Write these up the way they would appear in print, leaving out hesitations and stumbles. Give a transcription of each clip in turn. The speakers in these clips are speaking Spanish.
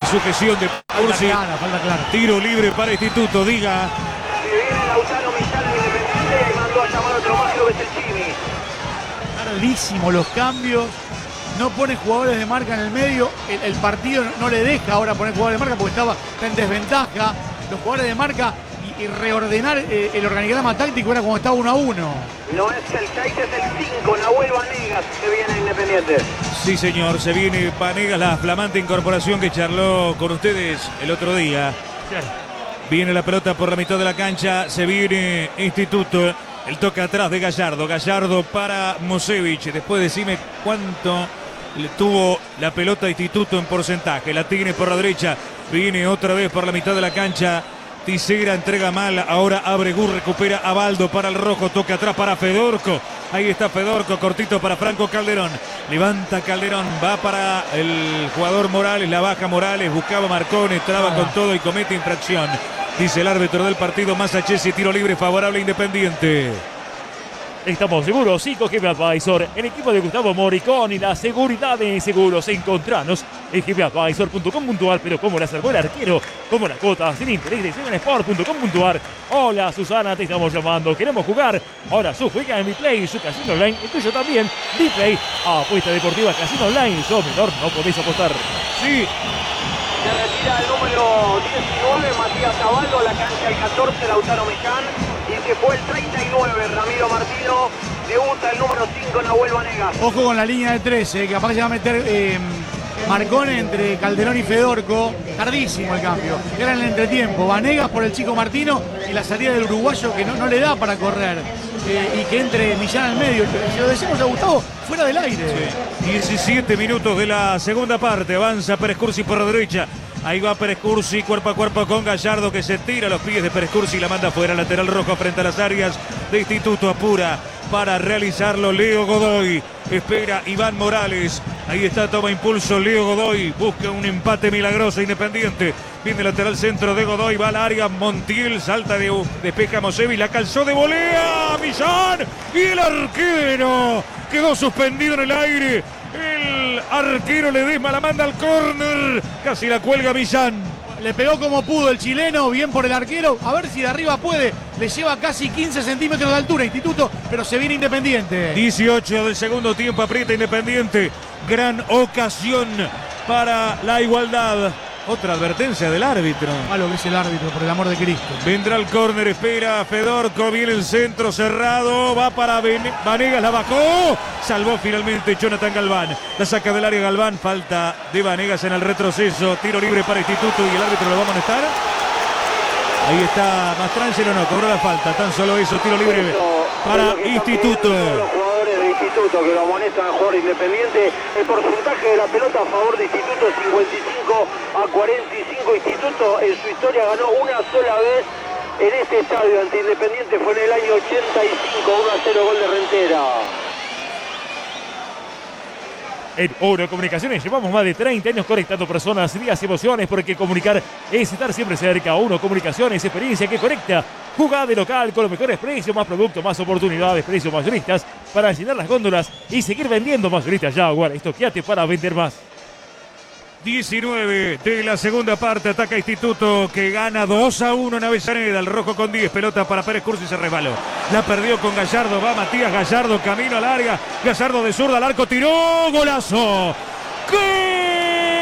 sujeción de Cursi. Falta clara. Tiro libre para Instituto, diga. Se viene Lautaro Millán al Independiente y mandó a llamar a otro más, creo que es el Chimi. Tardísimo los cambios. No pone jugadores de marca en el medio. El partido no le deja ahora poner jugadores de marca porque está en desventaja. Los jugadores de marca y reordenar el organigrama táctico era como estaba 1-1. No es el 6, es el 5. Nahuel Vanegas se viene Independiente. Sí, señor, se viene Vanegas, la flamante incorporación que charló con ustedes el otro día. Viene la pelota por la mitad de la cancha, se viene Instituto. El toque atrás de Gallardo. Gallardo para Mosevich. Después decime cuánto le tuvo la pelota Instituto en porcentaje. La tiene por la derecha. Viene otra vez por la mitad de la cancha. Tisera entrega mal. Ahora Abregú recupera a Baldo para el rojo. Toque atrás para Fedorco. Ahí está Fedorco. Cortito para Franco Calderón. Levanta Calderón. Va para el jugador Morales. La baja Morales. Buscaba Marcone. Traba con todo y comete infracción. Dice el árbitro del partido, Masachesi, tiro libre favorable a Independiente. Estamos seguros, GP Advisor, el equipo de Gustavo Moricón y la seguridad de seguros. Encontranos en gpadvisor.com.ar, pero como la salvó el arquero, como la cuota sin interés en sport.com.ar. Hola Susana, te estamos llamando, queremos jugar. Ahora su juega en Biplay, su casino online, el tuyo también. Biplay, apuesta deportiva, casino online, sos menor, no podéis apostar. Sí. Se retira el número 19, Matías Zabaldo, a la cancha el 14, Lautaro Millán. Y se fue el 39, Ramiro Martino. Debuta el número 5, Nahuel Vanegas. Ojo con la línea de 13, que capaz se va a meter Marcone entre Calderón y Fedorco. Tardísimo el cambio. Era en el entretiempo. Vanegas por el chico Martino y la salida del uruguayo que no le da para correr. Y que entre Millán al medio. Se lo decimos a Gustavo fuera del aire. Sí. 17 minutos de la segunda parte. Avanza Pérez Cursi por la derecha. Ahí va Pérez Cursi, cuerpo a cuerpo con Gallardo, que se tira a los pies de Pérez Cursi y la manda fuera, lateral rojo frente a las áreas de Instituto. Apura para realizarlo Leo Godoy. Espera Iván Morales. Ahí está, toma impulso Leo Godoy. Busca un empate milagroso Independiente. Viene lateral centro de Godoy, va al área. Montiel salta despeja Mosevich, la calzó de volea Millán. Y el arquero quedó suspendido en el aire. El arquero Ledesma la manda al córner. Casi la cuelga Millán. Le pegó como pudo el chileno, bien por el arquero. A ver si de arriba puede. Le lleva casi 15 centímetros de altura Instituto, pero se viene Independiente. 18 del segundo tiempo, aprieta Independiente. Gran ocasión para la igualdad. Otra advertencia del árbitro. Malo que es el árbitro, por el amor de Cristo. Vendrá el córner, espera Fedorco, viene el centro cerrado, va para Vanegas, la bajó, salvó finalmente Jonathan Galván. La saca del área Galván, falta de Vanegas en el retroceso, tiro libre para Instituto y el árbitro lo va a amonestar. Ahí está Mastrangelo, no, cobró la falta, tan solo eso, tiro libre para Instituto. Instituto que lo amonestan al jugador Independiente. El porcentaje de la pelota a favor de Instituto 55-45. Instituto en su historia ganó una sola vez en este estadio ante Independiente, fue en el año 85, 1-0 gol de Rentera. En Oro Comunicaciones llevamos más de 30 años conectando personas, días y emociones, porque comunicar es estar siempre cerca. Oro Comunicaciones, experiencia que conecta. Jugá de local con los mejores precios, más productos, más oportunidades, precios mayoristas para llenar las góndolas y seguir vendiendo mayoristas Jaguar. Estoqueate para vender más. 19 de la segunda parte, ataca Instituto que gana 2-1 en Avellaneda, el rojo con 10, pelota para Pérez Cursi, se resbaló, la perdió con Gallardo, va Matías Gallardo, camino al área, Gallardo de zurda al arco, tiró, golazo, ¡gol!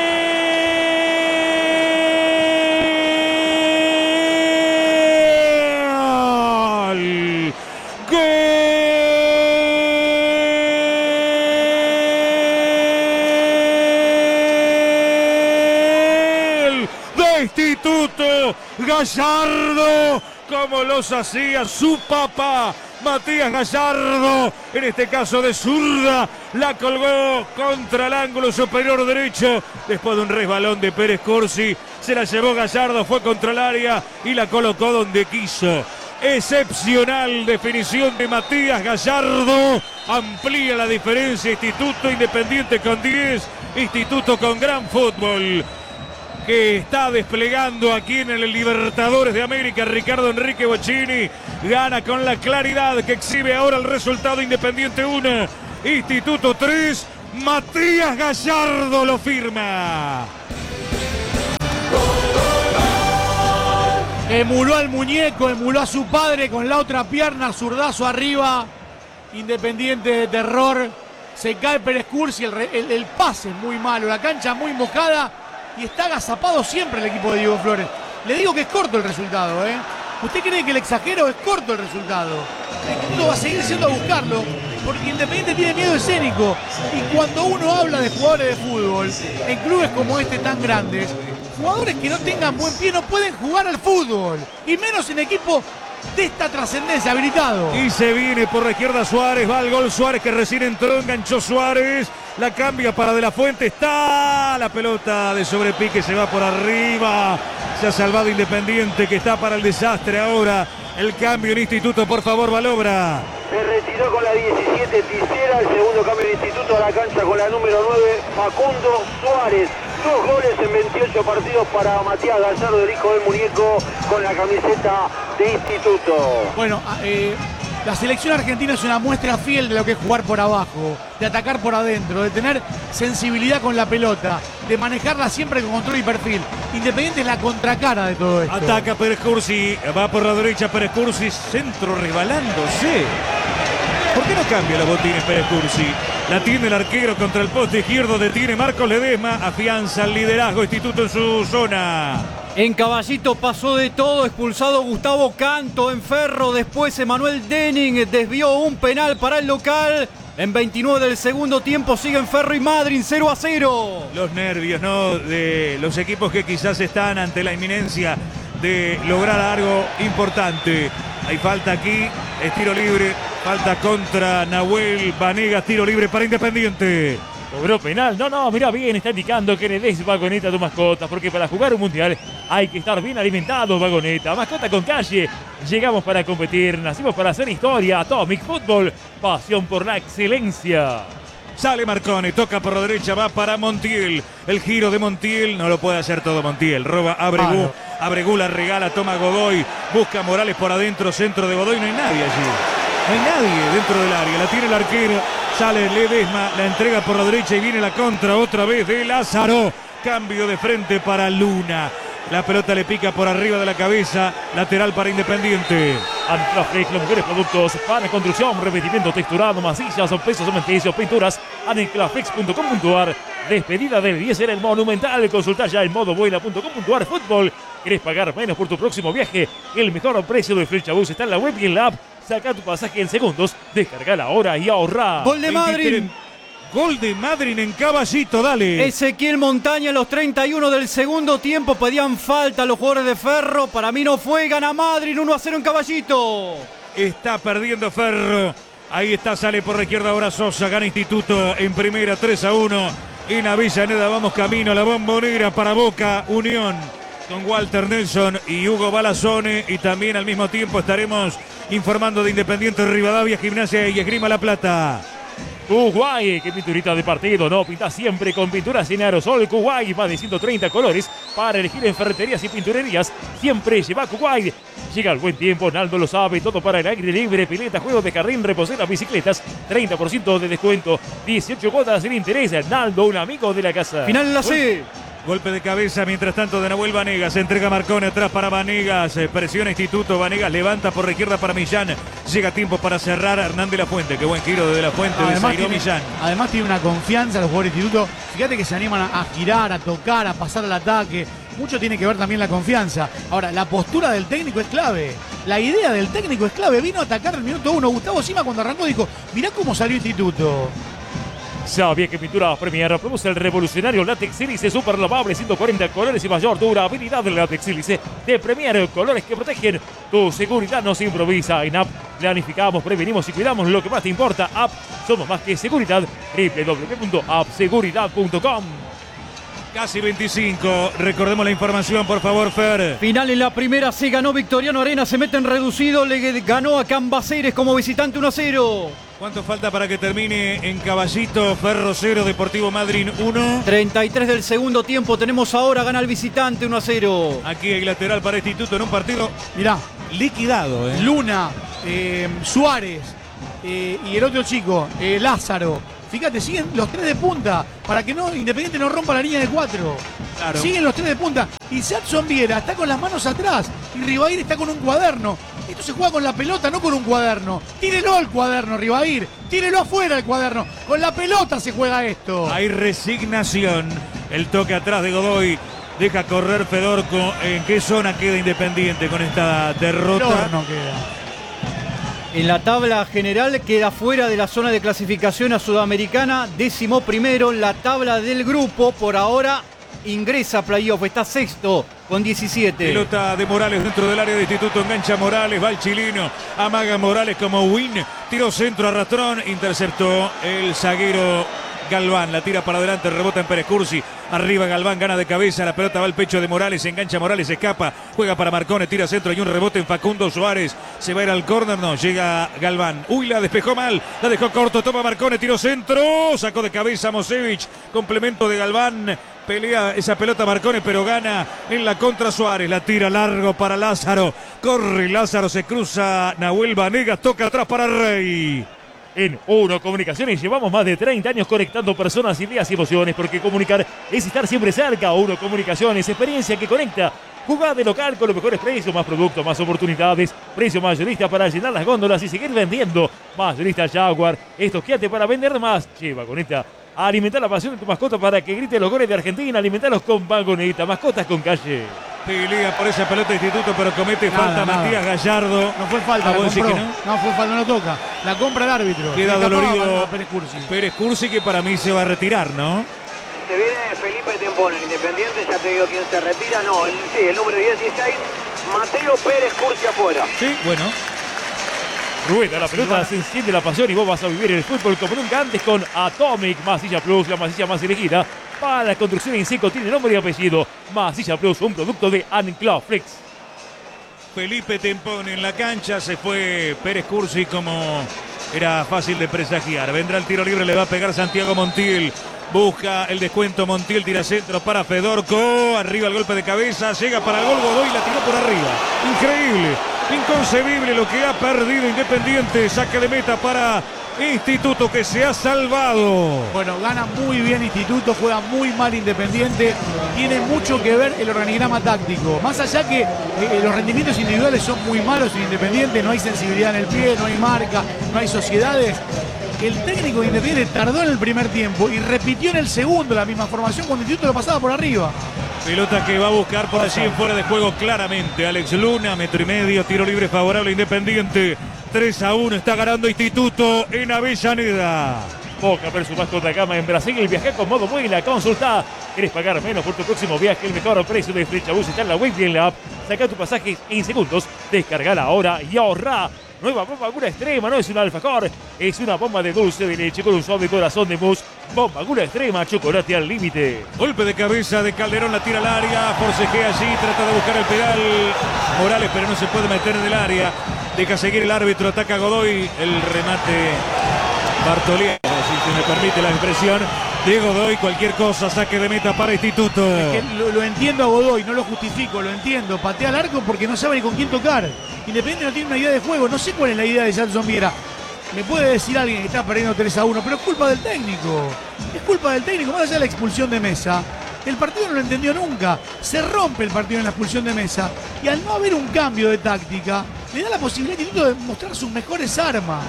Instituto Gallardo, como los hacía su papá Matías Gallardo, en este caso de zurda, la colgó contra el ángulo superior derecho, después de un resbalón de Pérez Cursi, se la llevó Gallardo, fue contra el área y la colocó donde quiso. Excepcional definición de Matías Gallardo, amplía la diferencia Instituto, Independiente con 10, Instituto con gran fútbol que está desplegando aquí en el Libertadores de América. Ricardo Enrique Bocchini gana con la claridad que exhibe ahora el resultado. Independiente 1, Instituto 3, Matías Gallardo lo firma. Emuló al muñeco, emuló a su padre con la otra pierna, zurdazo arriba. Independiente de terror. Se cae Pérez Cursi, el pase es muy malo, la cancha muy mojada y está agazapado siempre el equipo de Diego Flores. Le digo que es corto el resultado, ¿eh? ¿Usted cree que el exagero? Es corto el resultado. El Instituto va a seguir siendo a buscarlo porque Independiente tiene miedo escénico. Y cuando uno habla de jugadores de fútbol, en clubes como este tan grandes, jugadores que no tengan buen pie no pueden jugar al fútbol. Y menos en equipos de esta trascendencia, habilitado. Y se viene por la izquierda Suárez, va al gol Suárez que recién entró, enganchó Suárez, la cambia para De La Fuente, está la pelota de sobrepique, se va por arriba, se ha salvado Independiente que está para el desastre ahora. El cambio en Instituto, por favor, Balobra. Se retiró con la 17 Tisera, el segundo cambio de Instituto a la cancha con la número 9, Facundo Suárez. 2 goles en 28 partidos para Matías Gallardo, el hijo del muñeco, con la camiseta de Instituto. Bueno, la selección argentina es una muestra fiel de lo que es jugar por abajo, de atacar por adentro, de tener sensibilidad con la pelota, de manejarla siempre con control y perfil. Independiente es la contracara de todo esto. Ataca Pérez Cursi, va por la derecha Pérez Cursi, centro rebalándose. ¿Por qué no cambia los botines Pérez Cursi? La tiene el arquero contra el poste izquierdo, detiene Marcos Ledesma, afianza el liderazgo Instituto en su zona. En Caballito pasó de todo, expulsado Gustavo Canto en Ferro, después Emanuel Denning desvió un penal para el local. En 29 del segundo tiempo siguen Ferro y Madryn 0-0. Los nervios, ¿no? De los equipos que quizás están ante la inminencia de lograr algo importante. Hay falta aquí, es tiro libre, falta contra Nahuel Vanegas, tiro libre para Independiente. Cobró penal. No, mira bien, está indicando que le des vagoneta a tu mascota, porque para jugar un mundial hay que estar bien alimentado, vagoneta. Mascota con calle. Llegamos para competir, nacimos para hacer historia. Atomic Football, pasión por la excelencia. Sale Marcone, toca por la derecha, va para Montiel. El giro de Montiel, no lo puede hacer todo Montiel. Roba Abregú, Abregú la regala, toma Godoy. Busca Morales por adentro, centro de Godoy, no hay nadie allí. No hay nadie dentro del área, la tiene el arquero. Sale Ledesma, la entrega por la derecha y viene la contra otra vez de Lázaro. Cambio de frente para Luna. La pelota le pica por arriba de la cabeza. Lateral para Independiente. Anclaflex, los mejores productos para construcción, revestimiento texturado, masillas, pesos, cementicios, pinturas. Anclaflex.com.ar. Despedida del 10 era el Monumental. Consulta ya en modovuela.com.ar. Fútbol. ¿Querés pagar menos por tu próximo viaje? El mejor precio de Flechabús está en la web y en la app. Saca tu pasaje en segundos, descarga ahora y ahorra. Gol de Madryn. Gol de Madryn en Caballito, dale. Ezequiel Montaña, los 31 del segundo tiempo, pedían falta a los jugadores de Ferro. Para mí no fue, gana Madryn 1-0 en Caballito. Está perdiendo Ferro. Ahí está, sale por la izquierda ahora Sosa, gana Instituto en primera 3-1. En Avellaneda vamos camino a la Bombonera para Boca Unión. Con Walter Nelson y Hugo Balazone. Y también al mismo tiempo estaremos informando de Independiente Rivadavia, Gimnasia y Esgrima La Plata. Kuwait, qué pinturita de partido, ¿no? Pinta siempre con pinturas en aerosol. Kuwait, más de 130 colores para elegir en ferreterías y pinturerías. Siempre lleva Kuwait. Llega el buen tiempo, Naldo lo sabe, todo para el aire libre, pileta, juegos de jardín, reposeras, bicicletas, 30% de descuento, 18 cuotas sin interés. Naldo, un amigo de la casa. Final en la C. Golpe de cabeza, mientras tanto, de Nahuel Vanegas. Se entrega Marcone atrás para Vanegas. Presiona Instituto. Vanegas levanta por la izquierda para Millán. Llega tiempo para cerrar Hernán de la Fuente. Qué buen giro de la Fuente. Millán. Además tiene una confianza los jugadores de Instituto. Fíjate que se animan a girar, a tocar, a pasar al ataque. Mucho tiene que ver también la confianza. Ahora, la postura del técnico es clave. La idea del técnico es clave. Vino a atacar el minuto 1. Gustavo Sima cuando arrancó dijo, mirá cómo salió Instituto. Sabía que Pintura Premier produce el revolucionario Látex Sílice super lavable, 140 colores y mayor durabilidad del Látex Sílice de Premier, colores que protegen. Tu seguridad nos improvisa. En App planificamos, prevenimos y cuidamos lo que más te importa. App, somos más que seguridad. www.appseguridad.com. Casi 25. Recordemos la información, por favor, Fer. Final en la primera, se ganó Victoriano Arena, se mete en reducido, le ganó a Cambaceres como visitante 1-0. ¿Cuánto falta para que termine en Caballito? Ferro 0, Deportivo Madryn 1. 33 del segundo tiempo tenemos ahora, gana el visitante 1-0. Aquí hay lateral para Instituto en un partido, Mirá, liquidado. Luna, Suárez y el otro chico, Lázaro, Fíjate, siguen los 3 de punta para que no Independiente no rompa la línea de 4. Claro. Siguen los 3 de punta. Y Jadson Viera está con las manos atrás. Y Ribair está con un cuaderno. Esto se juega con la pelota, no con un cuaderno. Tírelo al cuaderno, Ribair. Tírelo afuera el cuaderno. Con la pelota se juega esto. Hay resignación. El toque atrás de Godoy. Deja correr Fedorco. ¿En qué zona queda Independiente con esta derrota? No queda. En la tabla general queda fuera de la zona de clasificación a Sudamericana, 11º en la tabla del grupo, por ahora ingresa a playoff, está sexto con 17. Pelota de Morales dentro del área de Instituto, engancha Morales, va el chileno, amaga Morales como win, tiro centro a Rastrón, interceptó el zaguero Galván, la tira para adelante, rebota en Pérez Cursi, arriba Galván, gana de cabeza, la pelota va al pecho de Morales, engancha Morales, escapa, juega para Marcone, tira centro y un rebote en Facundo Suárez, se va a ir al córner, no, llega Galván, uy, la despejó mal, la dejó corto, toma Marcone, tiro centro, sacó de cabeza Mosevich, complemento de Galván, pelea esa pelota Marcone, pero gana en la contra Suárez, la tira largo para Lázaro, corre Lázaro, se cruza Nahuel Vanegas, toca atrás para Rey. En Uno Comunicaciones llevamos más de 30 años conectando personas, ideas y emociones, porque comunicar es estar siempre cerca. Uno Comunicaciones, experiencia que conecta. Jugá de local con los mejores precios, más productos, más oportunidades. Precio mayorista para llenar las góndolas y seguir vendiendo. Mayorista Jaguar, estoqueate para vender más. Lleva Conecta a alimentar la pasión de tu mascota para que grite los goles de Argentina. Alimentarlos con Vagoneta, mascotas con calle. Pelea por esa pelota de Instituto, pero comete falta Matías Gallardo. No fue falta, ¿Vos decís que no? No fue falta, no toca. La compra el árbitro. Queda dolorido Pérez Cursi. Pérez Cursi, que para mí se va a retirar, ¿no? Se viene Felipe Tempón, el Independiente, ya te digo quién se retira. No, el número 16, Mateo Pérez Cursi afuera. Sí, bueno. Rueda la pelota, se enciende la pasión y vos vas a vivir el fútbol como nunca antes con Atomic Masilla Plus, la masilla más elegida para la construcción en seco. Tiene nombre y apellido. Masilla Plus, un producto de Anclaflex. Felipe Tempón en la cancha, se fue Pérez Cursi como era fácil de presagiar. Vendrá el tiro libre, le va a pegar Santiago Montiel. Busca el descuento Montiel, tira centro para Fedorco. Arriba el golpe de cabeza, llega para el gol Godoy, la tiró por arriba. Increíble, inconcebible lo que ha perdido Independiente. Saque de meta para Instituto, que se ha salvado. Bueno, gana muy bien Instituto, juega muy mal Independiente. Tiene mucho que ver el organigrama táctico. Más allá que los rendimientos individuales son muy malos en Independiente, no hay sensibilidad en el pie, no hay marca, no hay sociedades. El técnico de Independiente tardó en el primer tiempo y repitió en el segundo la misma formación cuando Instituto lo pasaba por arriba. Pelota que va a buscar por allí en fuera de juego claramente Alex Luna, 1,5 metros, tiro libre favorable Independiente. 3-1, está ganando Instituto en Avellaneda. Boca versus Vasco da Gama en Brasil. El viaje con modo Vuela. Consulta. ¿Quieres pagar menos por tu próximo viaje? El mejor precio de Flechabús está en la web y en la app. Saca tu pasaje en segundos. Descargala ahora y ahorra. Nueva bomba Gula Extrema, no es un alfajor, es una bomba de dulce de leche con un suave corazón de mousse. Bomba Gula Extrema, chocolate al límite. Golpe de cabeza de Calderón, la tira al área, forcejea allí, trata de buscar el pedal Morales, pero no se puede meter en el área. Deja seguir el árbitro, ataca a Godoy, el remate Bartolini, si se me permite la expresión, de Godoy, cualquier cosa, saque de meta para Instituto. Es que lo entiendo a Godoy, no lo justifico, lo entiendo. Patea al arco porque no sabe ni con quién tocar. Independiente no tiene una idea de juego, no sé cuál es la idea de Jadson Viera. Me puede decir alguien que está perdiendo 3-1, pero es culpa del técnico. Es culpa del técnico, más allá de la expulsión de Mesa. El partido no lo entendió nunca. Se rompe el partido en la expulsión de Mesa. Y al no haber un cambio de táctica, le da la posibilidad a Instituto de mostrar sus mejores armas.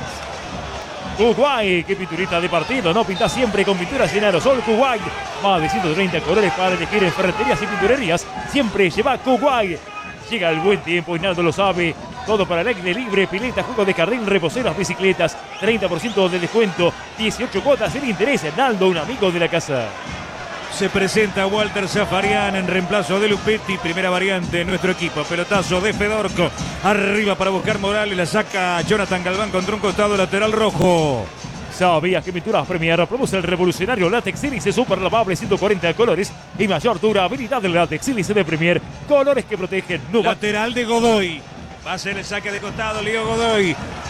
Kuwait, qué pinturita de partido, ¿no? Pinta siempre con pinturas en aerosol. Kuwait, más de 130 colores para elegir en ferreterías y pinturerías. Siempre lleva Kuwait. Llega el buen tiempo y Naldo lo sabe. Todo para el aire libre, pileta, juegos de jardín, reposeras, bicicletas. 30% de descuento, 18 cuotas sin interés. Naldo, un amigo de la casa. Se presenta Walter Zafarian en reemplazo de Lupetti, primera variante en nuestro equipo. Pelotazo de Fedorco, arriba para buscar Morales, la saca Jonathan Galván contra un costado lateral rojo. ¿Sabías que Pinturas Premier produce el revolucionario látex sílice super lavable 140 colores y mayor durabilidad del látex sílice de Premier? Colores que protegen. Lateral de Godoy. Va a ser el saque de costado, Leo Godoy.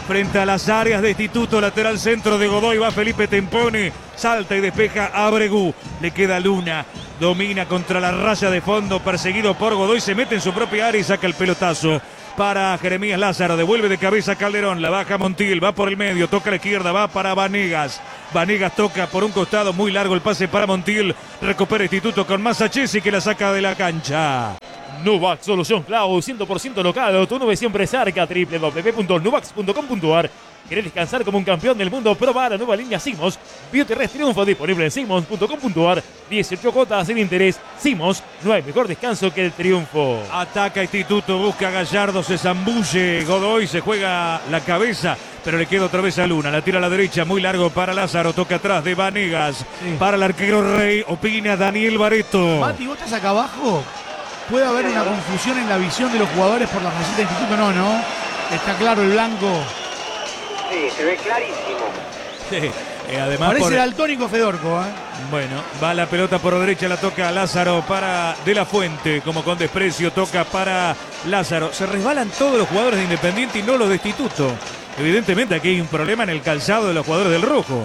frente a las áreas de Instituto, lateral centro de Godoy, va Felipe Tempone, salta y despeja a Abregú, le queda Luna, domina contra la raya de fondo, perseguido por Godoy, se mete en su propia área y saca el pelotazo para Jeremías Lázaro, devuelve de cabeza Calderón, la baja Montiel, va por el medio, toca a la izquierda, va para Vanegas toca por un costado, muy largo el pase para Montiel, recupera Instituto con Masachesi que la saca de la cancha. Nuvax, solución cloud, 100% local, tu nube siempre cerca, www.nuvax.com.ar. ¿Querés descansar como un campeón del mundo? Probar la nueva línea Simos. Bioterres Triunfo, disponible en simons.com.ar. 18 cuotas sin interés. Simos, no hay mejor descanso que el triunfo. Ataca Instituto, busca a Gallardo, se zambulle Godoy, se juega la cabeza, pero le queda otra vez a Luna, la tira a la derecha, muy largo para Lázaro, toca atrás de Vanegas, para el arquero Rey, opina Daniel Bareto. Mati, ¿vos estás acá abajo? ¿Puede haber una confusión en la visión de los jugadores por la camiseta de Instituto? No. Está claro el blanco. Sí, se ve clarísimo. Sí, además parece daltónico Fedorco, Bueno, va la pelota por derecha, la toca Lázaro para De la Fuente, como con desprecio, toca para Lázaro. Se resbalan todos los jugadores de Independiente y no los de Instituto. Evidentemente aquí hay un problema en el calzado de los jugadores del rojo.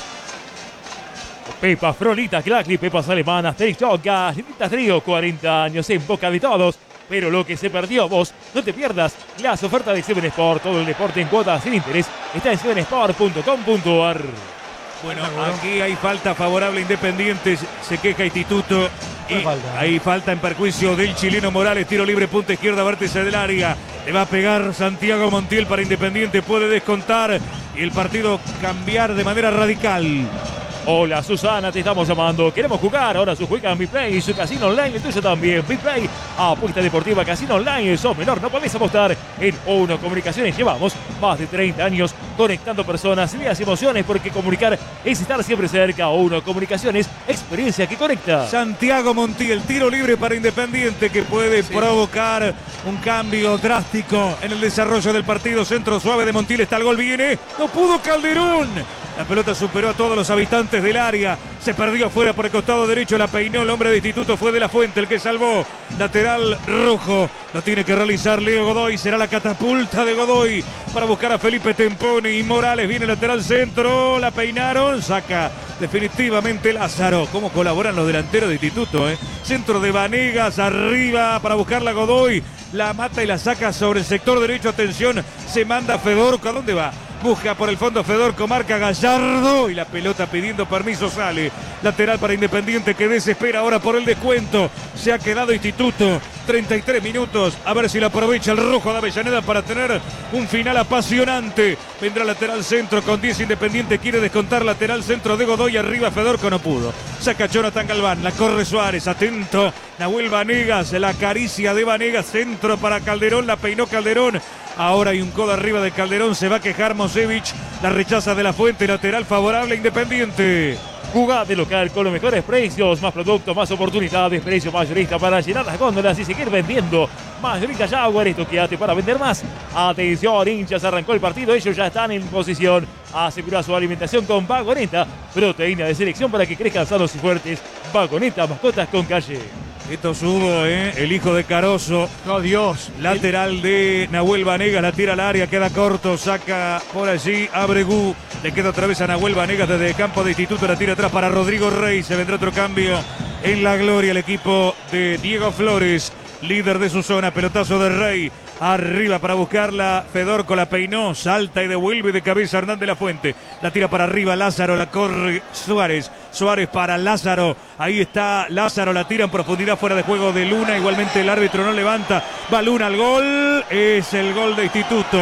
Pepas, Frolitas, Clacli, pepas alemanas, Tricot, galletitas Trío, 40 años en boca de todos. Pero lo que se perdió, vos, no te pierdas las ofertas de Seven Sport. Todo el deporte en cuotas sin interés está en sevensport.com.ar. Bueno, aquí hay falta favorable a Independiente, se queja Instituto. Y hay falta en perjuicio del chileno Morales, tiro libre, punta izquierda, vértice del área. Le va a pegar Santiago Montiel para Independiente, puede descontar y el partido cambiar de manera radical. Hola Susana, te estamos llamando. Queremos jugar. Ahora su juega en BitPlay y su casino online, el tuyo también. BitPlay, apuesta deportiva, casino online. Sos menor, no podés apostar. En Uno Comunicaciones llevamos más de 30 años conectando personas, ideas y emociones, porque comunicar es estar siempre cerca. Uno Comunicaciones, experiencia que conecta. Santiago Montiel, tiro libre para Independiente que puede provocar un cambio drástico en el desarrollo del partido. Centro suave de Montiel, está el gol, viene. No pudo Calderón. La pelota superó a todos los habitantes del área. Se perdió afuera por el costado derecho. La peinó el hombre de Instituto. Fue De la Fuente el que salvó. Lateral rojo. Lo tiene que realizar Leo Godoy. Será la catapulta de Godoy para buscar a Felipe Tempone. Y Morales viene lateral centro. La peinaron. Saca definitivamente Lázaro. ¿Cómo colaboran los delanteros de Instituto? Centro de Vanegas. Arriba para buscarla Godoy. La mata y la saca sobre el sector derecho. Atención. Se manda Fedorco. ¿A dónde va? Busca por el fondo Fedorco, marca Gallardo y la pelota pidiendo permiso sale. Lateral para Independiente que desespera ahora por el descuento. Se ha quedado Instituto. 33 minutos. A ver si lo aprovecha el rojo de Avellaneda para tener un final apasionante. Vendrá lateral centro con 10 Independiente. Quiere descontar lateral centro de Godoy. Arriba Fedorco no pudo. Saca Jonathan Galván. La corre Suárez. Atento. Nahuel Vanegas. La caricia de Vanegas. Centro para Calderón. La peinó Calderón. Ahora hay un codo arriba de Calderón. Se va a quejar Mosevich. La rechaza De la Fuente. Lateral favorable a Independiente. Jugá de local con los mejores precios, más productos, más oportunidades, precio mayorista para llenar las góndolas y seguir vendiendo. Mayorista Jaguar, esto quédate para vender más. Atención, hinchas, arrancó el partido, ellos ya están en posición. Asegura su alimentación con Vagoneta, proteína de selección para que crezcan sanos y fuertes. Vagoneta, mascotas con calle. Esto subo, el hijo de Caroso. Oh, Dios. Lateral de Nahuel Vanegas, la tira al área, queda corto, saca por allí Abregú. Le queda otra vez a Nahuel Vanegas desde el campo de Instituto, la tira atrás para Rodrigo Rey. Se vendrá otro cambio en la gloria el equipo de Diego Flores, líder de su zona. Pelotazo de Rey. Arriba para buscarla, Fedorco la peinó, salta y devuelve de cabeza Hernán de la Fuente. La tira para arriba Lázaro, la corre Suárez. Suárez para Lázaro, ahí está Lázaro, la tira en profundidad fuera de juego de Luna. Igualmente el árbitro no levanta, va Luna al gol, es el gol de Instituto.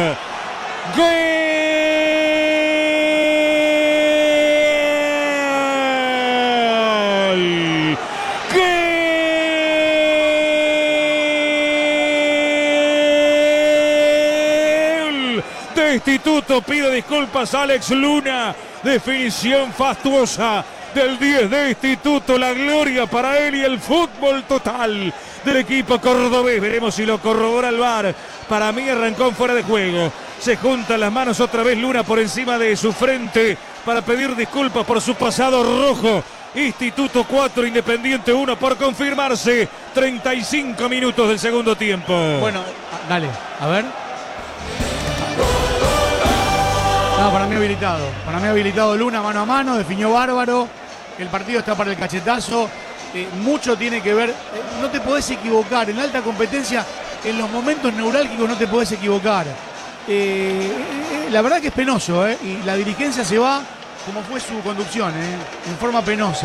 ¡Gol! Instituto pide disculpas a Alex Luna. Definición fastuosa del 10 de Instituto. La gloria para él y el fútbol total del equipo cordobés. Veremos si lo corrobora el VAR. Para mí arrancó en fuera de juego. Se juntan las manos otra vez Luna por encima de su frente para pedir disculpas por su pasado rojo. Instituto 4, Independiente 1 por confirmarse. 35 minutos del segundo tiempo. Bueno, dale, a ver. No, para mí habilitado. Para mí habilitado Luna mano a mano, definió bárbaro. El partido está para el cachetazo. Mucho tiene que ver. No te podés equivocar. En alta competencia, en los momentos neurálgicos no te podés equivocar. La verdad que es penoso, y la dirigencia se va como fue su conducción, en forma penosa.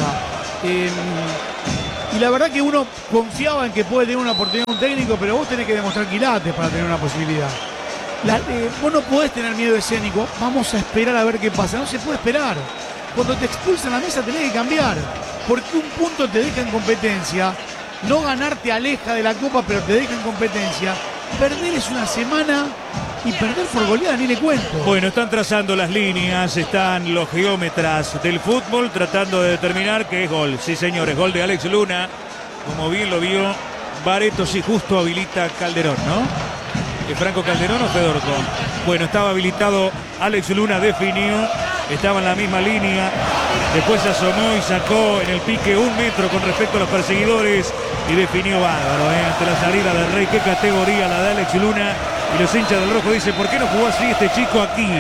Y la verdad que uno confiaba en que puede tener una oportunidad un técnico, pero vos tenés que demostrar quilates para tener una posibilidad. Vos no podés tener miedo escénico. Vamos a esperar a ver qué pasa. No se puede esperar. Cuando te expulsan la mesa tenés que cambiar. Porque un punto te deja en competencia. No ganar te aleja de la Copa, pero te deja en competencia. Perder es una semana y perder por goleada ni le cuento. Bueno, están trazando las líneas, están los geómetras del fútbol tratando de determinar que es gol. Sí, señores, gol de Alex Luna. Como bien lo vio Bareto, sí, justo habilita Calderón, ¿no? ¿Franco Calderón o Fedorco? Bueno, estaba habilitado Alex Luna, definió, estaba en la misma línea, después se asomó y sacó en el pique 1 metro con respecto a los perseguidores y definió bárbaro, ante la salida del Rey. Qué categoría la de Alex Luna, y los hinchas del rojo dicen, ¿por qué no jugó así este chico aquí? Y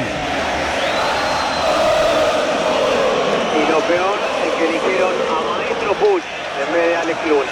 lo peor es que eligieron a Maestro Puch en vez de Alex Luna.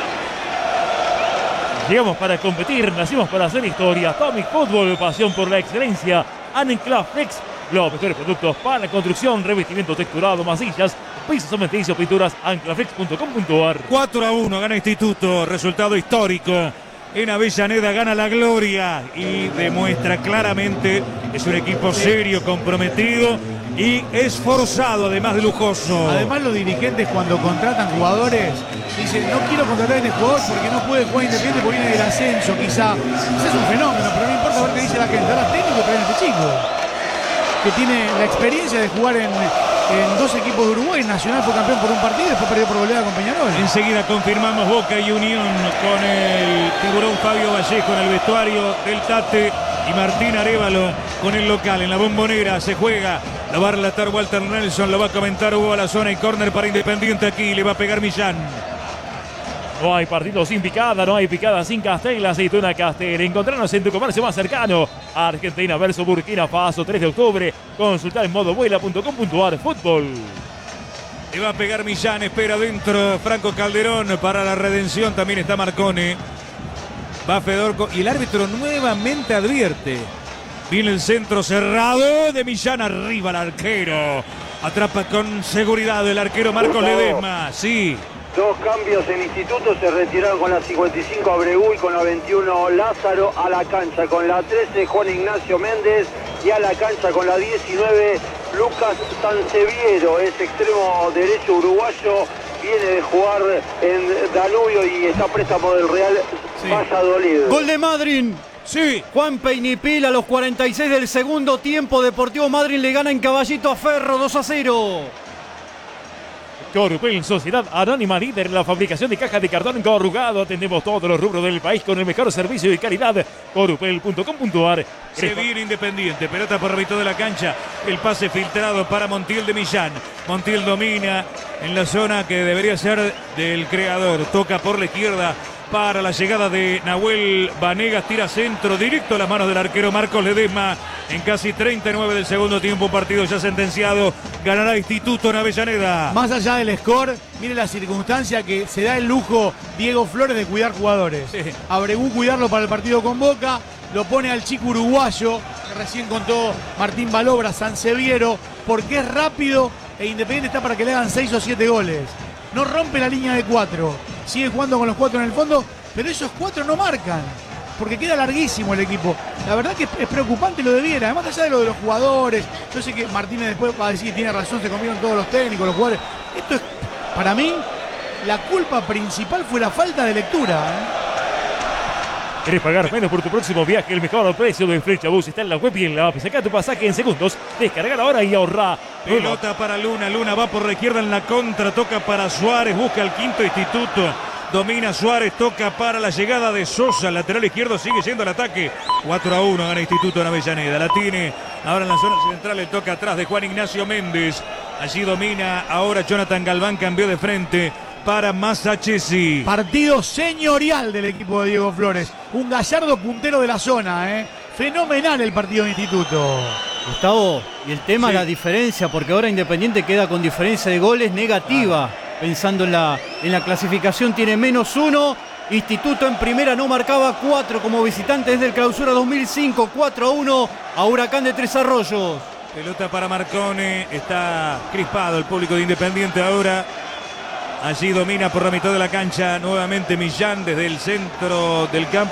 Llegamos para competir, nacimos para hacer historia. Atomic Fútbol, pasión por la excelencia. Ancla Flex, los mejores productos para la construcción, revestimiento texturado, masillas, pisos cementicios, pinturas, anclaflex.com.ar. 4-1 gana Instituto, resultado histórico. En Avellaneda gana la gloria y demuestra claramente que es un equipo serio, comprometido y esforzado, además de lujoso. Además, los dirigentes cuando contratan jugadores dicen, no quiero contratar a este jugador porque no puede jugar Independiente porque viene del ascenso, quizá. Ese es un fenómeno, pero no importa ver qué dice la gente. Ahora técnico traen a este chico, que tiene la experiencia de jugar en 2 equipos de Uruguay. Nacional fue campeón por un partido y después perdió por goleada con Peñarol. Enseguida confirmamos Boca y Unión con el tiburón Fabio Vallejo en el vestuario del Tate y Martín Arévalo con el local. En la Bombonera se juega, lo va a relatar Walter Nelson, lo va a comentar Hugo a la zona y córner para Independiente. Aquí le va a pegar Millán. No hay partido sin picada, no hay picada sin Castel, aceituna Castel. Encontrarnos en tu comercio más cercano. Argentina versus Burkina Faso, 3 de octubre. Consultar en modovuela.com.ar. Fútbol. Le va a pegar Millán, espera dentro Franco Calderón para la redención. También está Marcone. Va Fedorco y el árbitro nuevamente advierte. Viene el centro cerrado de Millán, arriba el arquero. Atrapa con seguridad el arquero Marcos Ledesma. Sí. 2 cambios en Instituto, se retiraron con la 55 Abreu y con la 21 Lázaro a la cancha. Con la 13 Juan Ignacio Méndez y a la cancha con la 19 Lucas Sanseviero, es extremo derecho uruguayo, viene de jugar en Danubio y está a préstamo del Real Valladolid. Gol de Madryn. Sí. Juan Peinipil a los 46 del segundo tiempo. Deportivo Madryn le gana en Caballito a Ferro 2-0. Corupel, Sociedad Anónima, líder en la fabricación de cajas de cartón corrugado. Atendemos todos los rubros del país con el mejor servicio y calidad. Corupel.com.ar. Se viene Independiente, pelota por la mitad de la cancha. El pase filtrado para Montiel de Millán. Montiel domina en la zona que debería ser del creador. Toca por la izquierda para la llegada de Nahuel Vanegas. Tira centro directo a las manos del arquero Marcos Ledesma. En casi 39 del segundo tiempo, partido ya sentenciado. Ganará Instituto en Avellaneda. Más allá del score, mire la circunstancia que se da el lujo Diego Flores de cuidar jugadores. Sí. Abreu cuidarlo para el partido con Boca. Lo pone al chico uruguayo, que recién contó Martín Balobra, Sanseviero, porque es rápido e Independiente está para que le hagan 6 o 7 goles. No rompe la línea de 4. Sigue jugando con los 4 en el fondo, pero esos 4 no marcan, porque queda larguísimo el equipo. La verdad que es preocupante lo de Viera, además allá de lo de los jugadores. Yo sé que Martínez después va a decir, tiene razón, se comieron todos los técnicos, los jugadores. Esto es, para mí, la culpa principal fue la falta de lectura. ¿Querés pagar menos por tu próximo viaje? El mejor precio de Flechabús está en la web y en la app. Saca tu pasaje en segundos. Descargar ahora y ahorra. Pelota para Luna. Luna va por la izquierda en la contra. Toca para Suárez. Busca el quinto Instituto. Domina Suárez. Toca para la llegada de Sosa. Lateral izquierdo sigue yendo al ataque. 4-1 gana Instituto en Avellaneda. La tiene ahora en la zona central. El toca atrás de Juan Ignacio Méndez. Allí domina ahora Jonathan Galván. Cambió de frente para Masachesi. Partido señorial del equipo de Diego Flores. Un Gallardo puntero de la zona. Fenomenal el partido de Instituto. Gustavo, y el tema es la diferencia, porque ahora Independiente queda con diferencia de goles negativa. Pensando en la clasificación, tiene -1. Instituto en primera no marcaba 4 como visitante desde el clausura 2005, 4-1 a Huracán de Tres Arroyos. Pelota para Marcone, está crispado el público de Independiente ahora. Allí domina por la mitad de la cancha nuevamente Millán desde el centro del campo.